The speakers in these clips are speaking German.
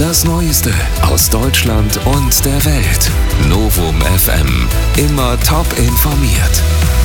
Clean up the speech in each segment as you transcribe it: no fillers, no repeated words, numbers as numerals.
Das Neueste aus Deutschland und der Welt. Novum FM. Immer top informiert.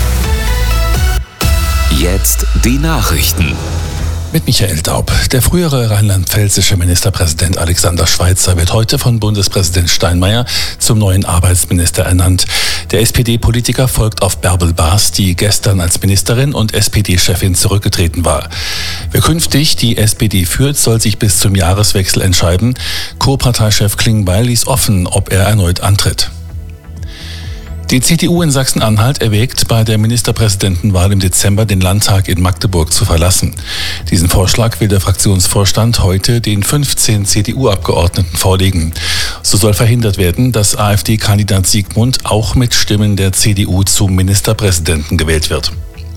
Jetzt die Nachrichten. Mit Michael Daub. Der frühere rheinland-pfälzische Ministerpräsident Alexander Schweitzer wird heute von Bundespräsident Steinmeier zum neuen Arbeitsminister ernannt. Der SPD-Politiker folgt auf Bärbel Baas, die gestern als Ministerin und SPD-Chefin zurückgetreten war. Wer künftig die SPD führt, soll sich bis zum Jahreswechsel entscheiden. Co-Parteichef Klingbeil ließ offen, ob er erneut antritt. Die CDU in Sachsen-Anhalt erwägt, bei der Ministerpräsidentenwahl im Dezember den Landtag in Magdeburg zu verlassen. Diesen Vorschlag will der Fraktionsvorstand heute den 15 CDU-Abgeordneten vorlegen. So soll verhindert werden, dass AfD-Kandidat Siegmund auch mit Stimmen der CDU zum Ministerpräsidenten gewählt wird.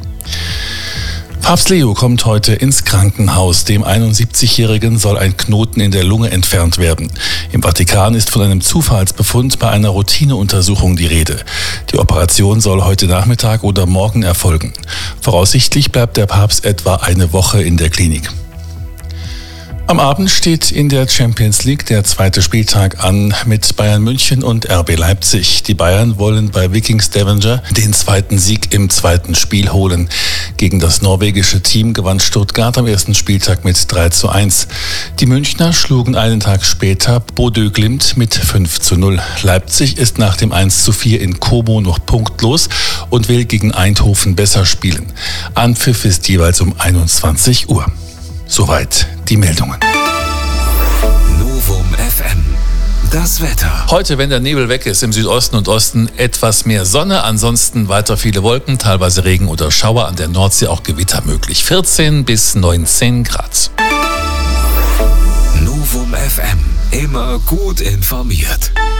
Papst Leo kommt heute ins Krankenhaus. Dem 71-Jährigen soll ein Knoten in der Lunge entfernt werden. Im Vatikan ist von einem Zufallsbefund bei einer Routineuntersuchung die Rede. Die Operation soll heute Nachmittag oder morgen erfolgen. Voraussichtlich bleibt der Papst etwa eine Woche in der Klinik. Am Abend steht in der Champions League der zweite Spieltag an mit Bayern München und RB Leipzig. Die Bayern wollen bei Viking Stavanger den zweiten Sieg im zweiten Spiel holen. Gegen das norwegische Team gewann Stuttgart am ersten Spieltag mit 3:1. Die Münchner schlugen einen Tag später Bodø Glimt mit 5:0. Leipzig ist nach dem 1:4 in Como noch punktlos und will gegen Eindhoven besser spielen. Anpfiff ist jeweils um 21 Uhr. Soweit die Meldungen. Novum FM. Das Wetter. Heute, wenn der Nebel weg ist, im Südosten und Osten etwas mehr Sonne, ansonsten weiter viele Wolken, teilweise Regen oder Schauer, an der Nordsee auch Gewitter möglich. 14 bis 19 Grad. Novum FM. Immer gut informiert.